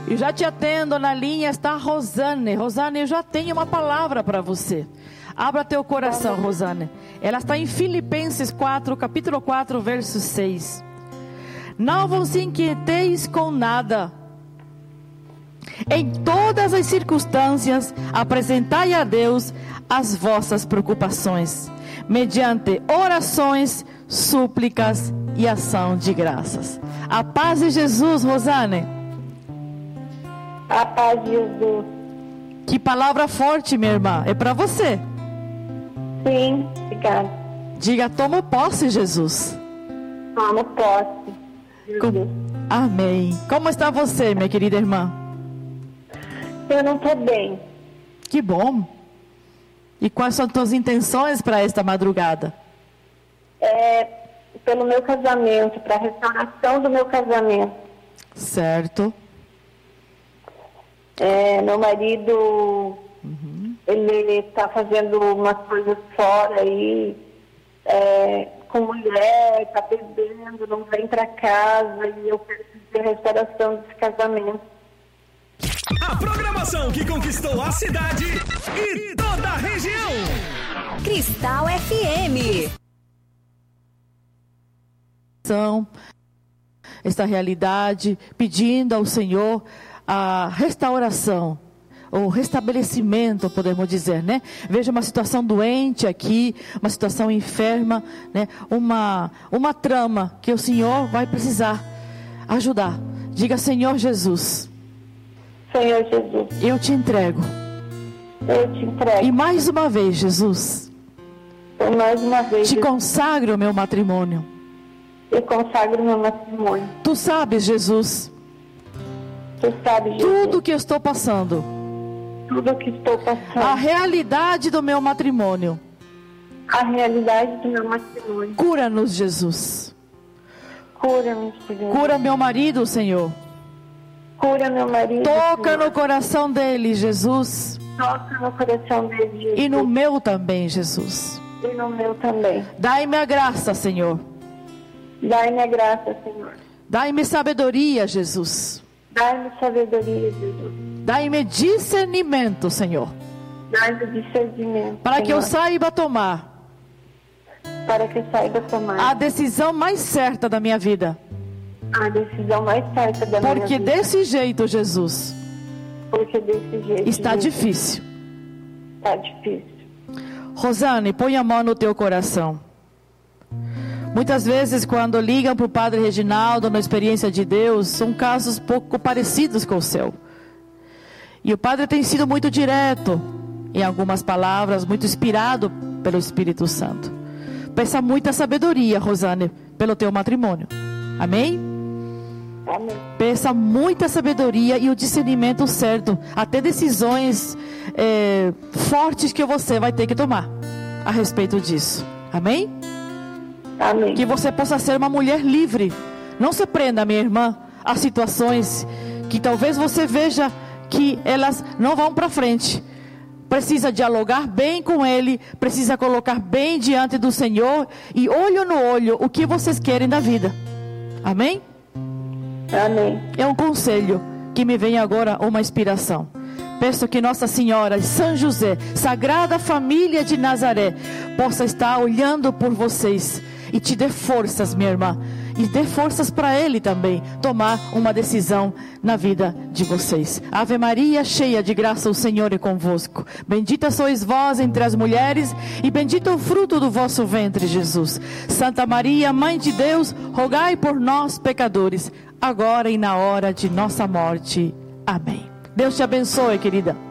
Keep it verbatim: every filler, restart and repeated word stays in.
Eu já te atendo, na linha está a Rosane. Rosane, eu já tenho uma palavra para você. Abra teu coração, Rosane. Ela está em Filipenses quatro, capítulo quatro, verso seis. Não vos inquieteis com nada. Em todas as circunstâncias, apresentai a Deus as vossas preocupações, mediante orações, súplicas e ação de graças. A paz de Jesus, Rosane. A paz de Jesus. Que palavra forte, minha irmã. É para você. Sim, obrigada. Diga, tomo posse, Jesus. Tomo posse, Jesus. Com... Amém. Como está você, minha querida irmã? Eu não estou bem. Que bom. E quais são as tuas intenções para esta madrugada? É, pelo meu casamento, para a restauração do meu casamento. Certo. É, meu marido, uhum. ele está fazendo umas coisas fora aí, é, com mulher, está bebendo, não vem para casa, e eu preciso de restauração desse casamento. A programação que conquistou a cidade e toda a região. Cristal F M. Esta realidade, pedindo ao Senhor a restauração, o restabelecimento, podemos dizer, né? Veja uma situação doente aqui, uma situação enferma, né? Uma, uma trama que o Senhor vai precisar ajudar. Diga, Senhor Jesus. Senhor Jesus. Eu te entrego. Eu te entrego. E mais uma vez, Jesus. E mais uma vez. Te Jesus. Consagro o meu matrimônio. Eu consagro meu matrimônio. Tu sabes, Jesus. Tu sabes, Jesus. Tudo que eu estou passando. Tudo que estou passando. A realidade do meu matrimônio. A realidade do meu matrimônio. Cura-nos, Jesus. Cura-nos, Jesus. Cura meu marido, Senhor. Cura meu marido. Toca Senhor. No coração dele, Jesus. Toca no coração dele, Jesus. E no meu também, Jesus. E no meu também. Dai-me a graça, Senhor. Dai-me a graça, Senhor. Dai-me sabedoria, Jesus. Dai-me sabedoria, Jesus. Dai-me discernimento, Senhor. Dai-me discernimento, para Senhor. que eu saiba tomar. Para que eu saiba tomar. A decisão mais certa da minha vida. A decisão mais certa da minha vida. Porque desse jeito, Jesus. Porque desse jeito. Está Jesus. difícil. Está difícil. Rosane, põe a mão no teu coração. Muitas vezes, quando ligam para o Padre Reginaldo na experiência de Deus, são casos pouco parecidos com o seu. E o Padre tem sido muito direto, em algumas palavras, muito inspirado pelo Espírito Santo. Peça muita sabedoria, Rosane, pelo teu matrimônio. Amém? Amém. Peça muita sabedoria e o discernimento certo, até decisões é, fortes que você vai ter que tomar a respeito disso. Amém? Amém. Que você possa ser uma mulher livre. Não se prenda, minha irmã, a situações que talvez você veja que elas não vão para frente. Precisa dialogar bem com ele, precisa colocar bem diante do Senhor e olho no olho o que vocês querem da vida. Amém? Amém. É um conselho que me vem agora, uma inspiração. Peço que Nossa Senhora, São José, Sagrada Família de Nazaré, possa estar olhando por vocês e te dê forças, minha irmã, e dê forças para ele também tomar uma decisão na vida de vocês. Ave Maria, cheia de graça, o Senhor é convosco. Bendita sois vós entre as mulheres e bendito é o fruto do vosso ventre, Jesus. Santa Maria, Mãe de Deus, rogai por nós, pecadores, agora e na hora de nossa morte. Amém. Deus te abençoe, querida.